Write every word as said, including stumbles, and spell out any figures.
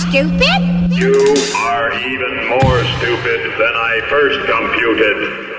stupid? You are even more stupid than I first computed.